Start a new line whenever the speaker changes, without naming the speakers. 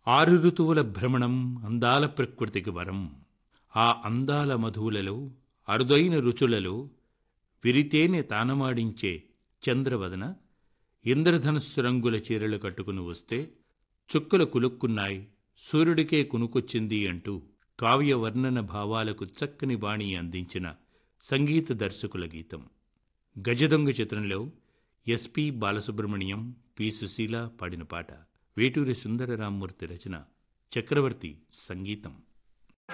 ఆరు ఋతువుల భ్రమణం అందాల ప్రకృతికి వరం. ఆ అందాల మధువులలో అరుదైన రుచులలో విరితేనె తానమాడించే చంద్రవదన ఇంద్రధనుస్సు రంగుల చీరలు కట్టుకుని వస్తే చుక్కలు కులుక్కున్నాయి, సూర్యుడికే కునుకొచ్చింది అంటూ కావ్య వర్ణన భావాలకు చక్కని బాణి అందించిన సంగీత దర్శకుల గీతం. గజదొంగ చిత్రంలో ఎస్పి బాలసుబ్రహ్మణ్యం, పి సుశీల పాడిన పాట. వేటూరి సుందరరామ్మూర్తి రచన, చక్రవర్తి సంగీతం.